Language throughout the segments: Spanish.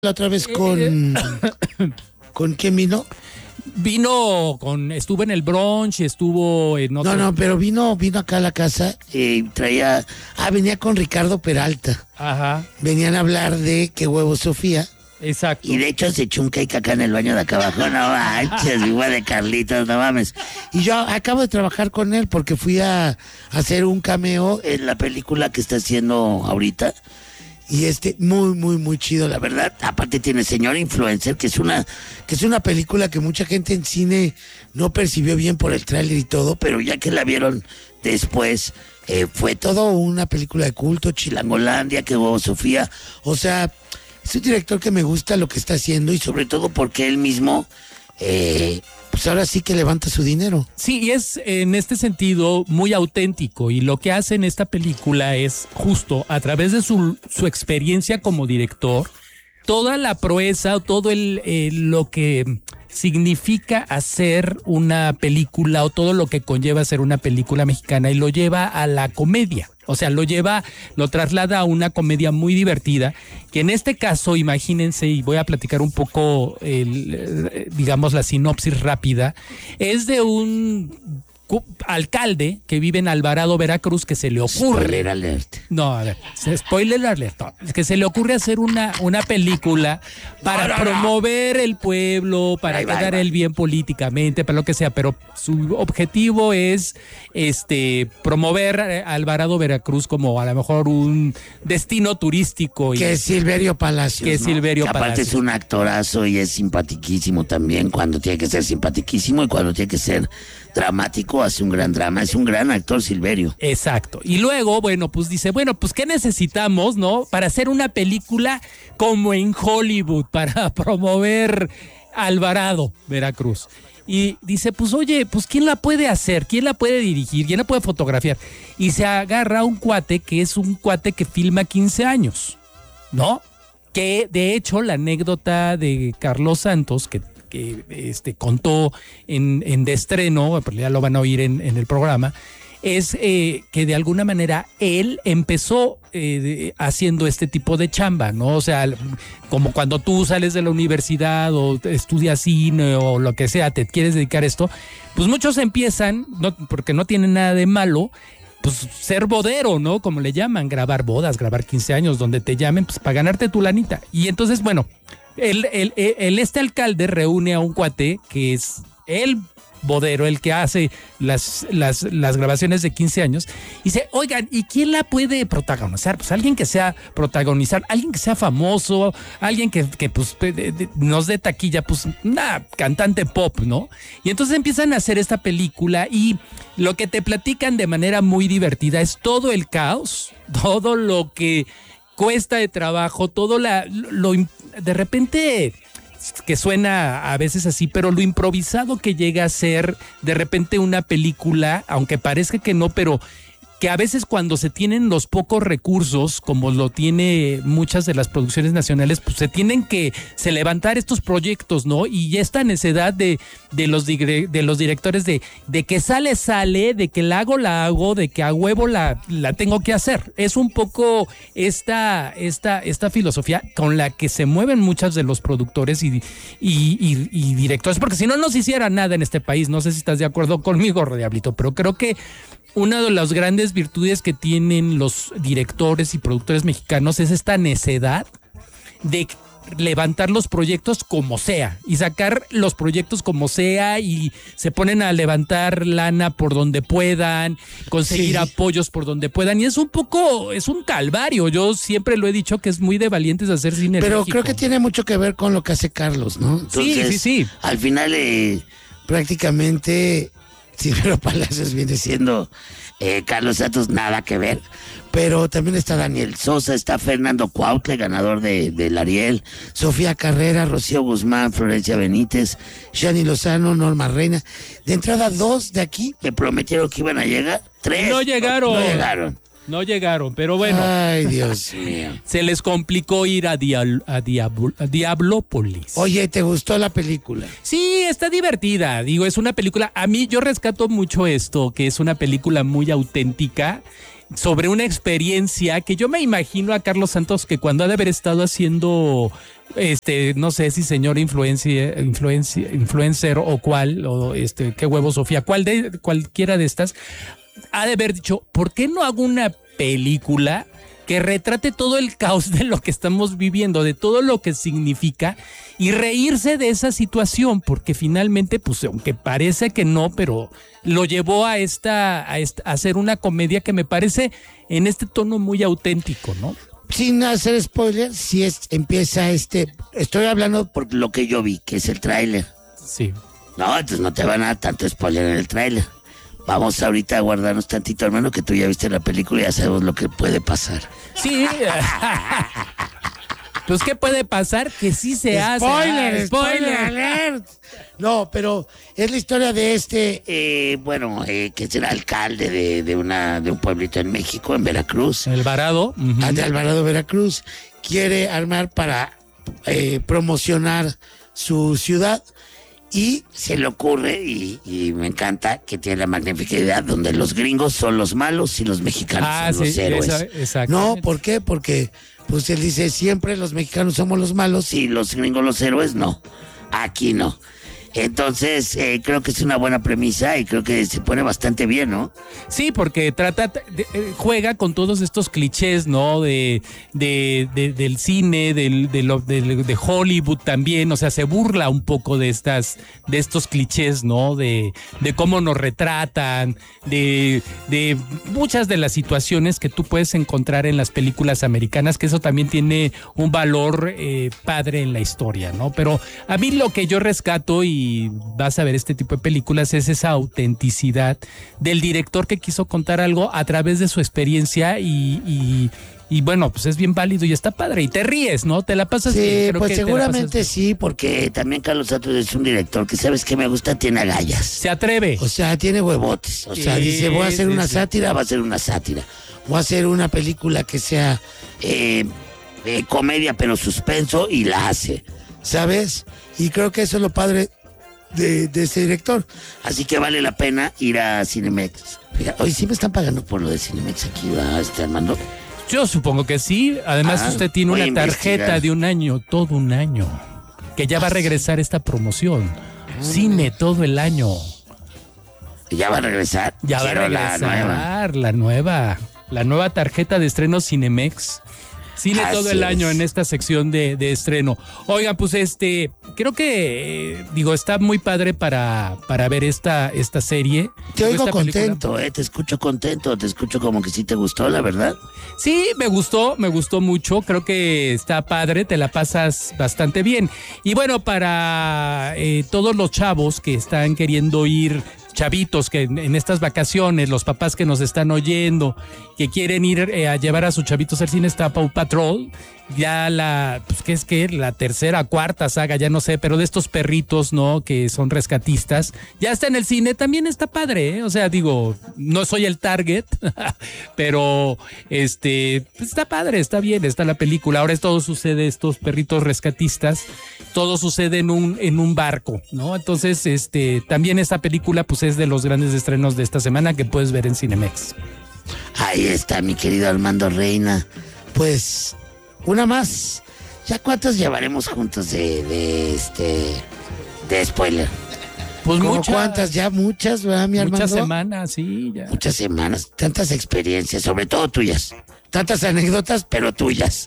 La otra vez con... ¿Con quién vino? Estuvo en el brunch, estuvo en otro... No, pero vino acá a la casa y venía con Ricardo Peralta. Ajá. Venían a hablar de Qué huevo Sofía. Exacto. Y de hecho se echó un cake acá en el baño de acá abajo. No manches, igual de Carlitos, no mames. Y yo acabo de trabajar con él porque fui a hacer un cameo en la película que está haciendo ahorita. Y muy chido, la verdad. Aparte tiene Señor Influencer, que es una película que mucha gente en cine no percibió bien por el tráiler y todo, pero ya que la vieron después, fue todo una película de culto, Chilangolandia, Qué huevo Sofía. O sea, es un director que me gusta lo que está haciendo y sobre todo porque él mismo, pues ahora sí que levanta su dinero. Sí, y es en este sentido muy auténtico, y lo que hace en esta película es justo a través de su experiencia como director, toda la proeza, todo lo que significa hacer una película o todo lo que conlleva hacer una película mexicana, y lo lleva a la comedia. O sea, lo traslada a una comedia muy divertida, que en este caso, imagínense, y voy a platicar un poco, digamos, la sinopsis rápida, es de un alcalde que vive en Alvarado, Veracruz, que se le ocurre... Spoiler alert. No, a ver, spoiler alert. Que se le ocurre hacer una película para promover el pueblo, para quedar él bien políticamente, para lo que sea, pero su objetivo es promover Alvarado, Veracruz como a lo mejor un destino turístico. Que es Silverio Palacios. Que es Silverio Palacios. Aparte es un actorazo y es simpatiquísimo también, cuando tiene que ser simpatiquísimo y cuando tiene que ser dramático, hace un gran drama, es un gran actor Silverio. Exacto. Y luego, dice, ¿qué necesitamos, no? Para hacer una película como en Hollywood, para promover Alvarado, Veracruz. Y dice, ¿quién la puede hacer? ¿Quién la puede dirigir? ¿Quién la puede fotografiar? Y se agarra a un cuate que filma 15 años, ¿no? Que, de hecho, la anécdota de Carlos Santos, que contó en de estreno, pero ya lo van a oír en el programa, es que de alguna manera él empezó haciendo este tipo de chamba, ¿no? O sea, como cuando tú sales de la universidad o estudias cine o lo que sea, te quieres dedicar a esto, pues muchos empiezan, porque no tienen nada de malo, pues ser bodero, ¿no? Como le llaman, grabar bodas, grabar 15 años, donde te llamen, pues para ganarte tu lanita. Y entonces, este alcalde reúne a un cuate que es el bodero, el que hace las grabaciones de 15 años, y dice, oigan, ¿y quién la puede protagonizar? Pues alguien que sea famoso, alguien que nos dé taquilla, pues una cantante pop, ¿no? Y entonces empiezan a hacer esta película, y lo que te platican de manera muy divertida es todo el caos, todo lo que cuesta de trabajo, todo de repente, que suena a veces así, pero lo improvisado que llega a ser de repente una película, aunque parezca que no, pero que a veces cuando se tienen los pocos recursos, como lo tiene muchas de las producciones nacionales, pues se levantar estos proyectos, ¿no? Y esta necedad de los directores de que sale, de que la hago, de que a huevo la tengo que hacer. Es un poco esta filosofía con la que se mueven muchos de los productores y directores, porque si no se hiciera nada en este país. No sé si estás de acuerdo conmigo, Diablito, pero creo que una de las grandes virtudes que tienen los directores y productores mexicanos es esta necedad de levantar los proyectos como sea y sacar los proyectos como sea, y se ponen a levantar lana por donde puedan, conseguir apoyos por donde puedan, y es un calvario. Yo siempre lo he dicho que es muy de valientes hacer cine. Pero creo que tiene mucho que ver con lo que hace Carlos, ¿no? Entonces, sí. Al final, prácticamente Silverio Palacios viene siendo Carlos Santos, nada que ver. Pero también está Daniel Sosa, está Fernando Cuautle, ganador del Ariel, Sofía Carrera, Rocío Guzmán, Florencia Benítez, Shani Lozano, Norma Reina. De entrada, 2 de aquí me prometieron que iban a llegar. 3 no llegaron. No llegaron, pero bueno. Ay, Dios mío. Se les complicó ir a Diablópolis. Oye, ¿te gustó la película? Sí, está divertida. Digo, es una película, a mí yo rescato mucho esto, que es una película muy auténtica. sobre una experiencia que yo me imagino a Carlos Santos que cuando ha de haber estado haciendo, no sé si señor influencer o cuál, o qué huevo Sofía, cualquiera de estas, ha de haber dicho, ¿por qué no hago una película que retrate todo el caos de lo que estamos viviendo, de todo lo que significa y reírse de esa situación? Porque finalmente, pues aunque parece que no, pero lo llevó a hacer una comedia que me parece en este tono muy auténtico, ¿no? Sin hacer spoiler, empieza estoy hablando por lo que yo vi, que es el tráiler. Sí. No, entonces no te van a dar tanto spoiler en el tráiler. Vamos ahorita a guardarnos tantito, hermano, que tú ya viste la película y ya sabemos lo que puede pasar. Sí. Pues, ¿qué puede pasar? Que sí se hace. ¡Spoiler alert! No, pero es la historia de que será alcalde de un pueblito en México, en Veracruz. Alvarado. Uh-huh. De Alvarado, Veracruz. Quiere armar para promocionar su ciudad. Y se le ocurre, y me encanta, que tiene la magnífica idea donde los gringos son los malos y los mexicanos son los héroes. Exacto. No, ¿por qué? Porque pues él dice, siempre los mexicanos somos los malos y los gringos los héroes. No, aquí no. Entonces, creo que es una buena premisa y creo que se pone bastante bien, ¿no? Sí, porque juega con todos estos clichés, ¿no? Del cine, de Hollywood también, o sea, se burla un poco de estos clichés, ¿no? De cómo nos retratan, de muchas de las situaciones que tú puedes encontrar en las películas americanas, que eso también tiene un valor padre en la historia, ¿no? Pero a mí lo que yo rescato y vas a ver este tipo de películas es esa autenticidad del director que quiso contar algo a través de su experiencia y bueno, pues es bien válido y está padre y te ríes, ¿no? Te la pasas bien. Sí, pues seguramente sí, porque también Carlos Santos es un director que, ¿sabes qué me gusta? Tiene agallas. Se atreve. O sea, tiene huevotes. O sea, dice, voy a hacer una sátira, va a hacer una sátira. Voy a hacer una película que sea comedia pero suspenso y la hace, ¿sabes? Y creo que eso es lo padre de ese director. Así que vale la pena ir a Cinemex. Fíjate, hoy sí me están pagando por lo de Cinemex aquí, ¿verdad, Armando? Yo supongo que sí. Además, usted tiene una tarjeta de un año, todo un año, que ya va a regresar esta promoción. Cine todo el año. ¿Ya va a regresar? Ya va a regresar la nueva tarjeta de estreno Cinemex. Cine todo el año en esta sección de estreno. Oiga, pues creo que está muy padre para ver esta serie. Te oigo contento, te escucho contento, te escucho como que sí te gustó, la verdad. Sí, me gustó mucho, creo que está padre, te la pasas bastante bien. Y bueno, para todos los chavos que están queriendo ir, chavitos que en estas vacaciones, los papás que nos están oyendo, que quieren ir a llevar a sus chavitos al cine, está Paw Patrol, ya ¿qué es que? La tercera, cuarta saga, ya no sé, pero de estos perritos, ¿no? Que son rescatistas, ya está en el cine, también está padre, ¿eh? O sea, digo, no soy el target, pero pues está padre, está bien, está la película. Ahora todo sucede, estos perritos rescatistas, todo sucede en un barco, ¿no? Entonces, también esta película, pues es de los grandes estrenos de esta semana que puedes ver en Cinemex. Ahí está, mi querido Armando Reina. Pues, una más. ¿Ya cuántos llevaremos juntos de spoiler? Pues muchas. ¿Cuántas? Ya muchas, ¿verdad, mi Armando? Muchas semanas, sí. Ya. Muchas semanas, tantas experiencias, sobre todo tuyas. Tantas anécdotas, pero tuyas.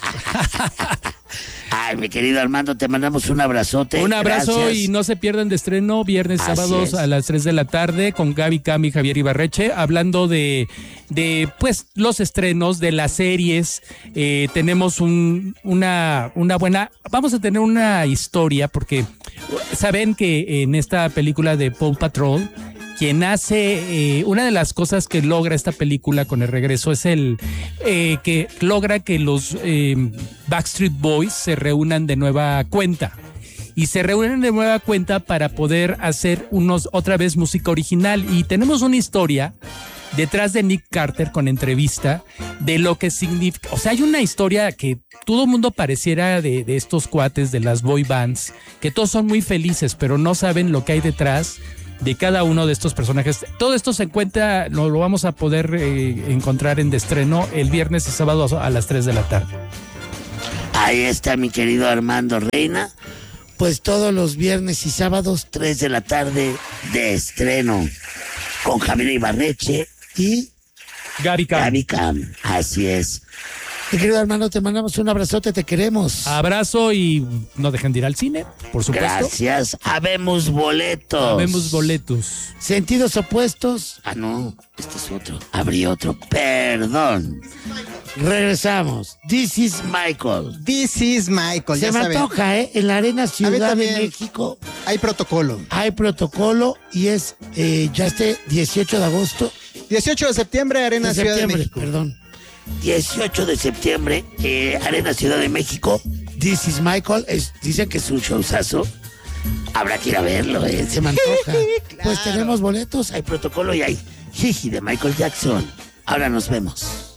Ay, mi querido Armando, te mandamos un abrazote. Un abrazo. Gracias. Y no se pierdan de estreno viernes, sábados a las 3 de la tarde con Gaby Cam y Javier Ibarreche, hablando de pues los estrenos de las series. Tenemos una buena, vamos a tener una historia, porque saben que en esta película de Paw Patrol, quien hace una de las cosas que logra esta película con el regreso es que logra que los Backstreet Boys se reúnan de nueva cuenta. Y se reúnen de nueva cuenta para poder hacer otra vez música original. Y tenemos una historia detrás de Nick Carter con entrevista de lo que significa. O sea, hay una historia que todo el mundo pareciera de estos cuates de las boy bands, que todos son muy felices, pero no saben lo que hay detrás de cada uno de estos personajes. Todo esto se encuentra, lo vamos a poder encontrar en de estreno el viernes y sábado a las 3 de la tarde. Ahí está mi querido Armando Reina. Pues todos los viernes y sábados, 3 de la tarde de estreno. Con Javier Ibarreche y Gaby Cam. Así es. Mi querido hermano, te mandamos un abrazote, te queremos. Abrazo y no dejen de ir al cine, por supuesto. Gracias. Habemos boletos. Habemos boletos. Sentidos opuestos. Ah, no, este es otro. Abrí otro. Perdón. Regresamos. This is Michael. This is Michael. Se ya me saben. antoja, ¿eh? En la Arena Ciudad de también. México Hay protocolo. hay protocolo y es ya este 18 de agosto. 18 de septiembre, Arena De Ciudad de septiembre, México. perdón. 18 de septiembre, Arena Ciudad de México. This is Michael. Dicen que es un showzazo. Habrá que ir a verlo, se me antoja. Claro. Pues tenemos boletos, hay protocolo y hay Jiji de Michael Jackson. Ahora nos vemos.